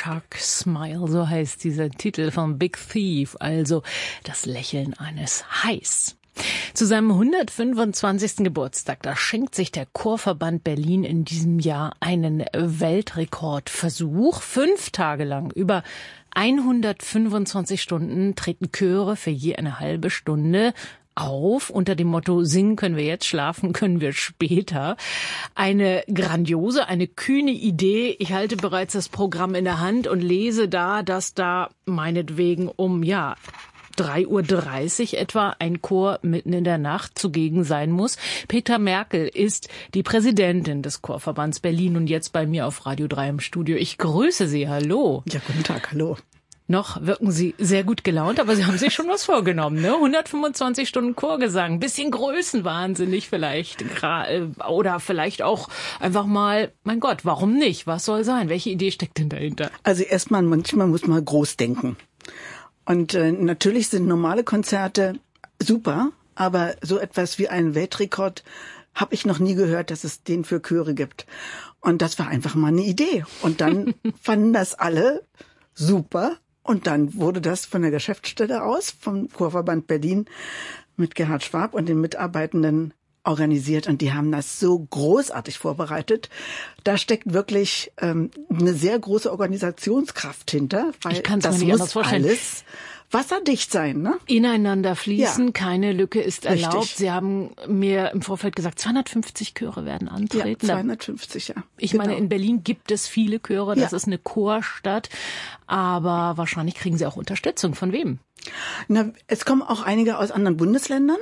Shark Smile, so heißt dieser Titel von Big Thief, also das Lächeln eines Hais. Zu seinem 125. Geburtstag, da schenkt sich der Chorverband Berlin in diesem Jahr einen Weltrekordversuch. 5 Tage lang, über 125 Stunden, treten Chöre für je eine halbe Stunde auf unter dem Motto: Singen können wir jetzt, schlafen können wir später. Eine grandiose, eine kühne Idee. Ich halte bereits das Programm in der Hand und lese da, dass da meinetwegen um 3:30 Uhr etwa ein Chor mitten in der Nacht zugegen sein muss. Petra Merkel ist die Präsidentin des Chorverbands Berlin und jetzt bei mir auf Radio 3 im Studio. Ich grüße Sie, hallo. Ja, guten Tag, hallo. Noch wirken Sie sehr gut gelaunt, aber Sie haben sich schon was vorgenommen, ne? 125 Stunden Chorgesang, bisschen größenwahnsinnig vielleicht, oder vielleicht auch einfach mal, mein Gott, warum nicht? Was soll sein? Welche Idee steckt denn dahinter? Also manchmal muss man groß denken. Und natürlich sind normale Konzerte super, aber so etwas wie einen Weltrekord habe ich noch nie gehört, dass es den für Chöre gibt. Und das war einfach mal eine Idee. Und dann fanden das alle super. Und dann wurde das von der Geschäftsstelle aus, vom Chorverband Berlin mit Gerhard Schwab und den Mitarbeitenden organisiert. Und die haben das so großartig vorbereitet. Da steckt wirklich eine sehr große Organisationskraft hinter, weil das muss alles wasserdicht sein, ne? Ineinander fließen, keine Lücke ist erlaubt. Richtig. Sie haben mir im Vorfeld gesagt, 250 Chöre werden antreten. Ja, 250, ja. Ich meine, in Berlin gibt es viele Chöre, das ist eine Chorstadt, aber wahrscheinlich kriegen Sie auch Unterstützung. Von wem? Na, es kommen auch einige aus anderen Bundesländern.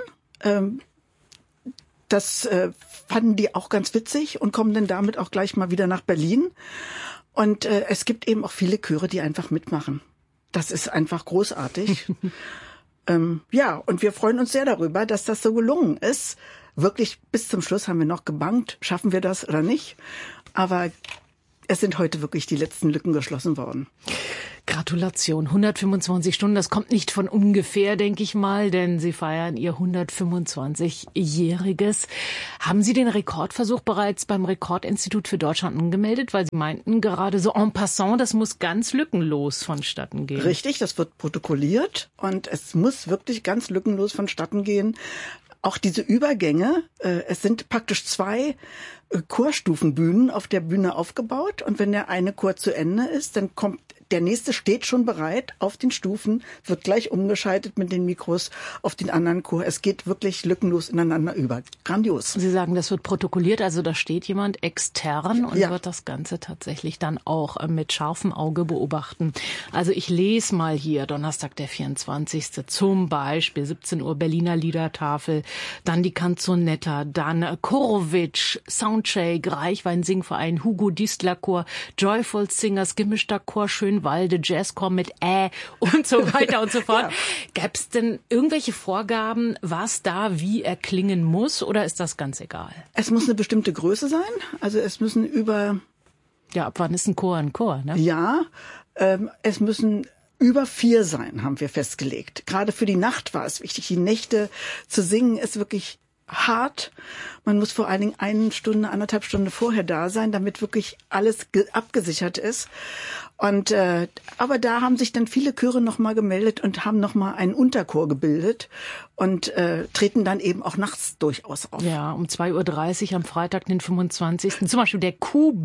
Das fanden die auch ganz witzig und kommen dann damit auch gleich mal wieder nach Berlin. Und es gibt eben auch viele Chöre, die einfach mitmachen. Das ist einfach großartig. Und wir freuen uns sehr darüber, dass das so gelungen ist. Wirklich bis zum Schluss haben wir noch gebangt, schaffen wir das oder nicht. Aber es sind heute wirklich die letzten Lücken geschlossen worden. Gratulation, 125 Stunden, das kommt nicht von ungefähr, denke ich mal, denn Sie feiern Ihr 125-jähriges. Haben Sie den Rekordversuch bereits beim Rekordinstitut für Deutschland angemeldet, weil Sie meinten gerade so en passant, das muss ganz lückenlos vonstatten gehen? Richtig, das wird protokolliert und es muss wirklich ganz lückenlos vonstatten gehen. Auch diese Übergänge, es sind praktisch 2 Chorstufenbühnen auf der Bühne aufgebaut und wenn der eine Chor zu Ende ist, dann kommt der nächste, steht schon bereit auf den Stufen, wird gleich umgeschaltet mit den Mikros auf den anderen Chor. Es geht wirklich lückenlos ineinander über. Grandios. Sie sagen, das wird protokolliert, also da steht jemand extern und wird das Ganze tatsächlich dann auch mit scharfem Auge beobachten. Also ich lese mal hier, Donnerstag der 24. zum Beispiel 17 Uhr Berliner Liedertafel, dann die Canzonetta, dann Chorowitsch, Soundcheck, Reichwein-Singverein, Hugo Distler Chor, Joyful Singers, gemischter Chor, Schönwalde, Jazzchor mit und so weiter und so fort. Ja. Gäbe es denn irgendwelche Vorgaben, was da wie erklingen muss, oder ist das ganz egal? Es muss eine bestimmte Größe sein. Also es müssen ab wann ist ein Chor, ne? Ja, es müssen über 4 sein, haben wir festgelegt. Gerade für die Nacht war es wichtig. Die Nächte zu singen ist wirklich hart. Man muss vor allen Dingen 1,5 Stunden vorher da sein, damit wirklich alles abgesichert ist. Und aber da haben sich dann viele Chöre nochmal gemeldet und haben nochmal einen Unterchor gebildet und treten dann eben auch nachts durchaus auf. Ja, um 2:30 Uhr am Freitag, den 25. Zum Beispiel der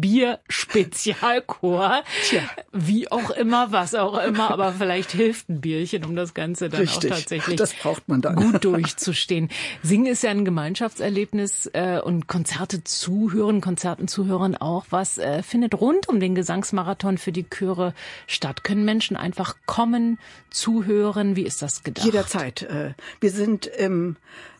Kuhbier-Spezialchor. Tja. Wie auch immer, was auch immer, aber vielleicht hilft ein Bierchen, um das Ganze dann Richtig. auch tatsächlich das braucht man dann. gut durchzustehen. Singen ist ja ein Gemeinschaftserlebnis und Konzerten zuhören auch. Was findet rund um den Gesangsmarathon für die Chöre statt? Können Menschen einfach kommen, zuhören? Wie ist das gedacht? Jederzeit. Wir sind im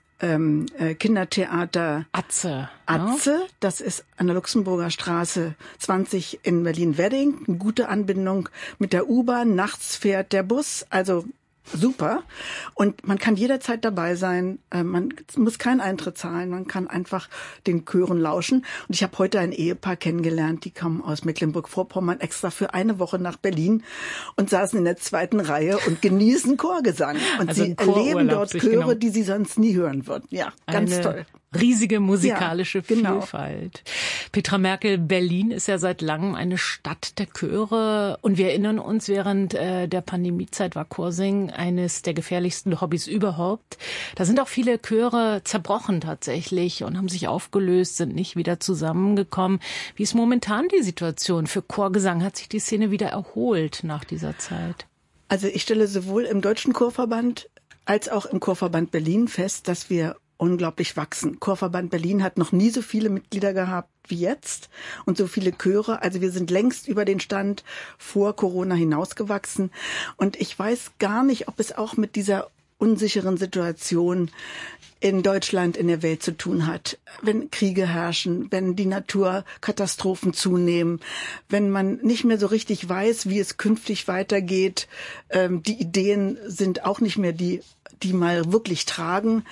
Kindertheater Atze. Das ist an der Luxemburger Straße 20 in Berlin-Wedding. Eine gute Anbindung mit der U-Bahn. Nachts fährt der Bus. Also super. Und man kann jederzeit dabei sein. Man muss keinen Eintritt zahlen. Man kann einfach den Chören lauschen. Und ich habe heute ein Ehepaar kennengelernt, die kommen aus Mecklenburg-Vorpommern extra für eine Woche nach Berlin und saßen in der 2. Reihe und genießen Chorgesang. Und also sie erleben dort Chöre, die sie sonst nie hören würden. Ja, ganz toll. riesige musikalische Vielfalt. Petra Merkel, Berlin ist ja seit langem eine Stadt der Chöre. Und wir erinnern uns, während der Pandemiezeit war Chorsingen eines der gefährlichsten Hobbys überhaupt. Da sind auch viele Chöre zerbrochen tatsächlich und haben sich aufgelöst, sind nicht wieder zusammengekommen. Wie ist momentan die Situation für Chorgesang? Hat sich die Szene wieder erholt nach dieser Zeit? Also ich stelle sowohl im Deutschen Chorverband als auch im Chorverband Berlin fest, dass wir unglaublich wachsen. Chorverband Berlin hat noch nie so viele Mitglieder gehabt wie jetzt und so viele Chöre. Also wir sind längst über den Stand vor Corona hinausgewachsen. Und ich weiß gar nicht, ob es auch mit dieser unsicheren Situation in Deutschland, in der Welt zu tun hat. Wenn Kriege herrschen, wenn die Naturkatastrophen zunehmen, wenn man nicht mehr so richtig weiß, wie es künftig weitergeht. Die Ideen sind auch nicht mehr die mal wirklich tragen.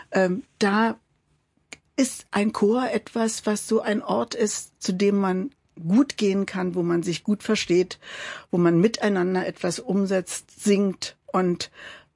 Da ist ein Chor etwas, was so ein Ort ist, zu dem man gut gehen kann, wo man sich gut versteht, wo man miteinander etwas umsetzt, singt. Und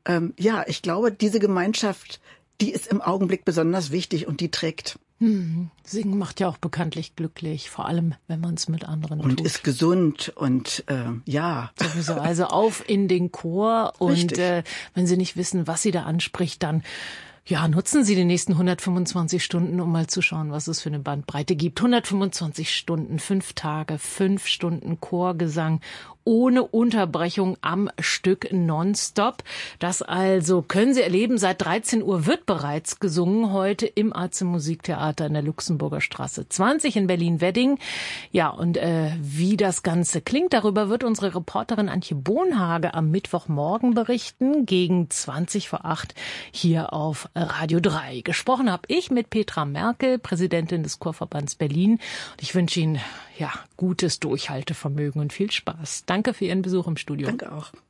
ich glaube, diese Gemeinschaft, die ist im Augenblick besonders wichtig und die trägt. Singen macht ja auch bekanntlich glücklich, vor allem, wenn man es mit anderen tut. Und ist gesund und Sowieso, also auf in den Chor und wenn Sie nicht wissen, was Sie da anspricht, dann nutzen Sie die nächsten 125 Stunden, um mal zu schauen, was es für eine Bandbreite gibt. 125 Stunden, 5 Tage, 5 Stunden Chorgesang ohne Unterbrechung am Stück nonstop. Das also können Sie erleben. Seit 13 Uhr wird bereits gesungen heute im AC Musiktheater in der Luxemburger Straße 20 in Berlin-Wedding. Ja, und wie das Ganze klingt, darüber wird unsere Reporterin Antje Bohnhage am Mittwochmorgen berichten, gegen 7:20 hier auf Radio 3. Gesprochen habe ich mit Petra Merkel, Präsidentin des Chorverbands Berlin. Und ich wünsche Ihnen gutes Durchhaltevermögen und viel Spaß. Danke für Ihren Besuch im Studio. Danke auch.